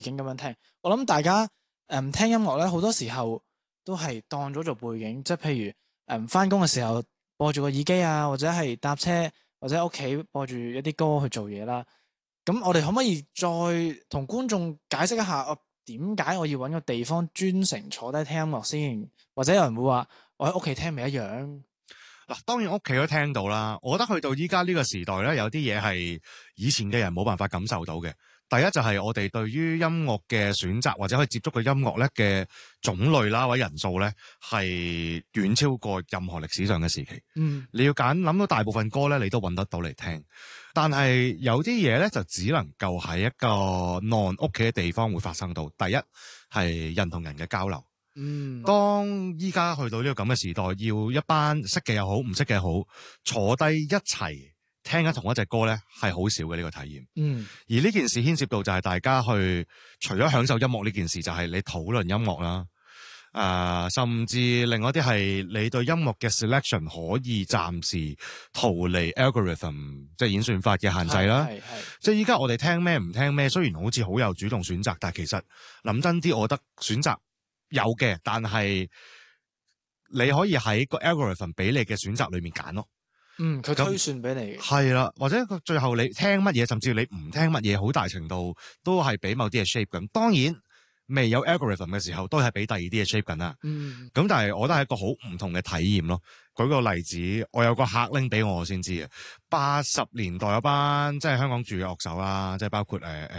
景咁樣聽。我諗大家聽音樂咧，好多時候都係當咗做背景，即係譬如翻工嘅時候播住個耳機啊，或者係搭車或者屋企播住一啲歌去做嘢啦。咁我哋可唔可以再同觀眾解釋一下，我點解我要揾個地方專程坐低聽音樂先？或者有人會話我喺屋企聽咪一樣？ 嗱，當然屋企都聽到啦。我覺得去到依家呢個時代咧，有啲嘢係以前嘅人冇辦法感受到嘅。第一就係我哋對於音樂嘅選擇或者可以接觸嘅音樂咧嘅種類啦，或者人數咧係遠超過任何歷史上嘅時期。你要諗到大部分歌咧，你都揾得到嚟聽。但係有啲嘢咧就只能夠喺一個 non 屋企嘅地方會發生到。第一係人同人嘅交流。當依家去到呢個咁嘅時代，要一班識嘅又好，唔識嘅又好，坐低一齊聽緊同一隻歌咧，係好少嘅呢個體驗。而呢件事牽涉到就係大家去除咗享受音樂呢件事，就係你討論音樂啦，甚至另外一啲係你對音樂嘅 selection 可以暫時逃離 algorithm 即係演算法嘅限制啦。即係依家我哋聽咩唔聽咩，雖然好似好有主動選擇，但係其實諗真啲，我覺得選擇有嘅，但係你可以喺個 algorithm 俾你嘅選擇裏面揀咯。 佢推算俾你係啦，或者最後你聽乜嘢，甚至你唔聽乜嘢，好大程度都係俾某啲嘅 shape 緊。當然未有 algorithm 嘅時候，都係俾第二啲嘅 shape 緊啦。咁但係我覺得係一個好唔同嘅體驗咯。舉個例子，我有個客拎俾我先知嘅，80年代嗰班即係香港住嘅樂手啦，即係包括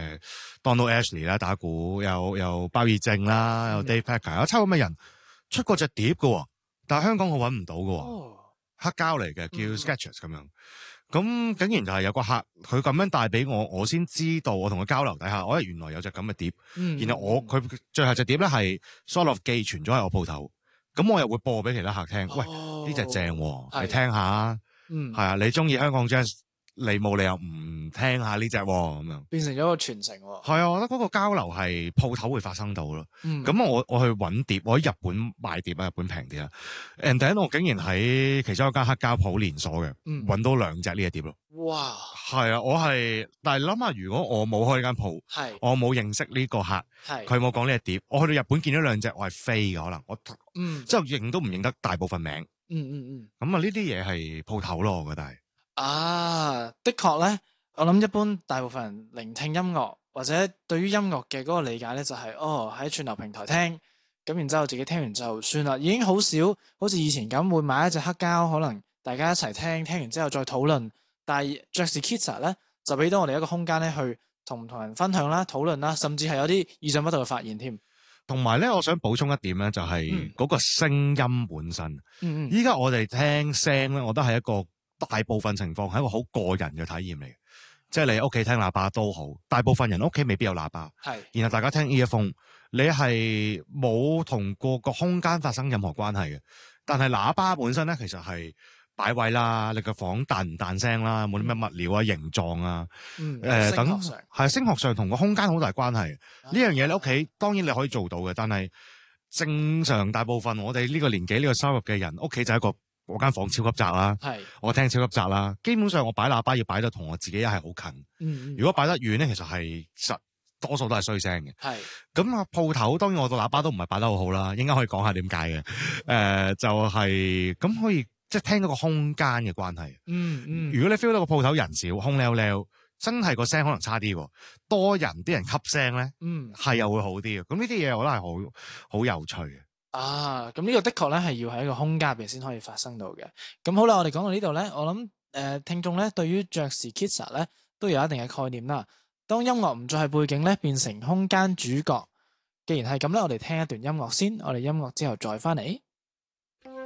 Donald Ashley 啦打鼓，有包以正啦，有 Dave Packer，有抽咁嘅人出過隻碟嘅，但係香港我揾唔到嘅，黑膠嚟嘅，叫 Sketches 咁樣。咁竟然就係有個客佢咁樣帶俾我，我先知道，我同佢交流底下，我原來有隻咁嘅碟。然後佢最後隻碟咧係 sort of 寄存咗喺我鋪頭，咁我又會播俾其他客聽。喂，呢隻正，你聽下。係啊，你中意香港 jazz， 你冇理由唔聽下呢隻咁樣，變成咗個傳承。 係啊，我覺得嗰個交流係鋪頭會發生到咯。咁我去揾碟，我喺日本買碟啊，日本平啲啊。and then 我竟然喺其中一間黑膠鋪連鎖嘅，揾到2隻呢隻碟咯。 哇！ 係啊，但係諗下，如果我冇開呢間鋪，我冇認識呢個客，佢冇講呢隻碟，我去到日本見到2隻，我係飛嘅可能，我之後認都唔認得大部分名。咁呢啲嘢係鋪頭咯，我覺得係。 的確咧，我諗一般大部分人聆聽音樂或者對於音樂嘅嗰個理解咧，就係喺串流平台聽，咁然之後自己聽完就算啦，已經好少好似以前咁會買一隻黑膠，可能大家一齊聽，聽完之後再討論。但係爵士 Kids 咧就俾到我哋一個空間咧，去同唔同人分享啦、討論啦，甚至係有啲意想不到嘅發現添。 同埋咧，我想補充一點咧，就係嗰個聲音本身。依家我哋聽聲咧，我覺得係一個大部分情況係一個好個人嘅體驗嚟嘅。即係你屋企聽喇叭都好，大部分人屋企未必有喇叭。然後大家聽 earphone， 你係冇同個空間發生任何關係嘅。但係喇叭本身咧，其實係擺位啦，你個房彈唔彈聲啦，冇啲咩物料啊、形狀啊，等係聲學上同個空間好大關係。呢樣嘢你屋企當然你可以做到嘅，但係正常大部分我哋呢個年紀呢個收入嘅人，屋企就係一個我間房超級窄啦，我廳超級窄啦，基本上我擺喇叭要擺得同我自己係好近。如果擺得遠咧，其實係多數都係衰聲嘅。咁啊，鋪頭當然我個喇叭都唔係擺得好好啦，應該可以講下點解嘅。就係咁可以。即係聽到個空間嘅關係。如果你 feel 到個鋪頭人少，空溜溜，真係個聲可能差啲喎。多人啲人吸聲咧，係又會好啲嘅。咁呢啲嘢我覺得係好有趣嘅。 咁呢個的確咧係要喺一個空間入邊先可以發生到嘅。咁好啦，我哋講到呢度咧，我諗聽眾咧對於爵士 Kids 咧都有一定嘅概念啦。當音樂唔再係背景咧，變成空間主角。既然係咁咧，我哋聽一段音樂先，我哋音樂之後再翻嚟。